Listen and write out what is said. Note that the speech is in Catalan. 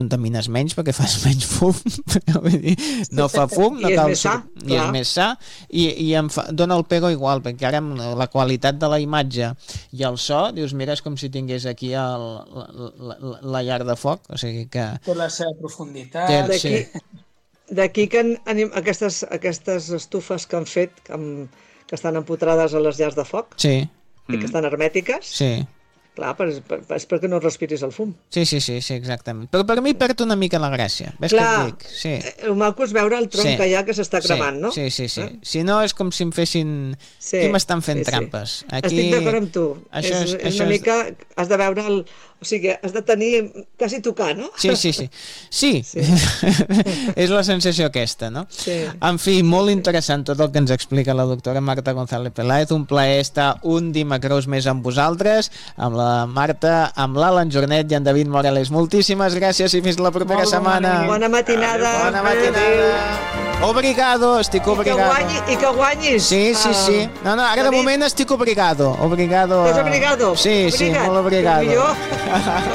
contamines menys perquè fas menys fum, vull dir, no fa fum, no cal i és més sa, i dona el pego igual, perquè ara amb la qualitat de la imatge i el so, dius, mira, és com si tingués aquí la llar de foc, o sigui que... Per la seva profunditat... D'aquí que aquestes estufes que han fet, que estan empotrades a les llars de foc, i que estan hermètiques, clar, és perquè no respiris el fum. Sí, exactament. Però per mi perd una mica la gràcia. Ves clar, que et dic? Sí. El maco és veure el tronc que hi ha que s'està cremant, no? Sí. Si no, és com si em fessin... Aquí m'estan fent trampes. Estic d'acord amb tu. És una mica... Has de veure el... O sigui, has de tenir... quasi tocar, no? Sí. És la sensació aquesta, no? Sí. En fi, molt interessant tot el que ens explica la doctora Marta González Peláez. Un plaer estar un dimecres més amb vosaltres, amb la Marta, amb l'Alan Jornet i en David Morales. Moltíssimes gràcies i fins la propera setmana. Bona matinada. Bona matinada. Obrigado, estic obrigado. I que guanyis. Sí. No, ara de moment estic obrigado. Estàs obrigado? Sí, molt obrigado.